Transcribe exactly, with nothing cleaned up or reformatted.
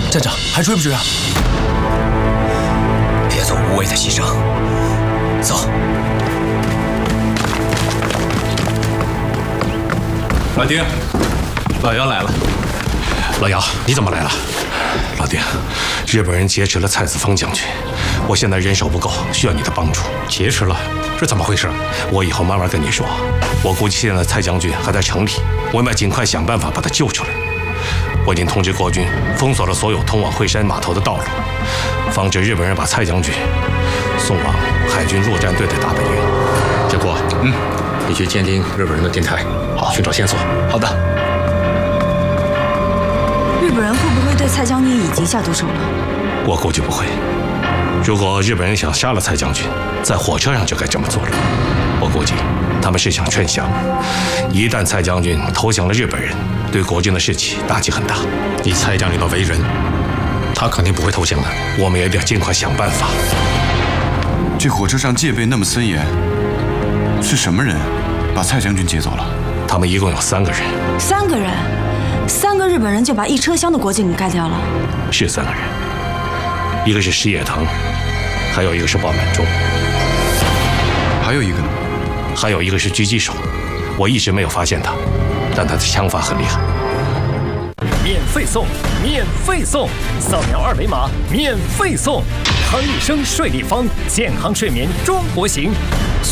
站长还追不追啊？别做无谓的牺牲。走。 老丁，老姚来了。 老姚，你怎么来了？老丁，日本人劫持了蔡子峰将军，我现在人手不够，需要你的帮助。 劫持了？是怎么回事？ 我以后慢慢跟你说。我估计现在蔡将军还在城里，我们要尽快想办法把他救出来。我已经通知国军封锁了所有通往惠山码头的道路，防止日本人把蔡将军送往海军陆战队的大本营。 结果，嗯，你去监听日本人的电台，好，寻找线索。 好的。 日本人会不会对蔡将军已经下毒手了？ 我估计不会。如果日本人想杀了蔡将军，在火车上就该这么做了。我估计他们是想劝降，一旦蔡将军投降了日本人，对国军的士气打击很大。 以蔡将军的为人，他肯定不会投降的。 我们也得尽快想办法。 这火车上戒备那么森严，是什么人把蔡将军劫走了？ 他们一共有三个人。 三个人？三个日本人就把一车厢的国境给干掉了？ 是三个人，一个是石野藤，还有一个是鲍满忠， 还有一个呢？ 还有一个是狙击手，我一直没有发现他，但他的枪法很厉害。 免费送，免费送，扫描二维码免费送。康益生睡立方，健康睡眠中国行。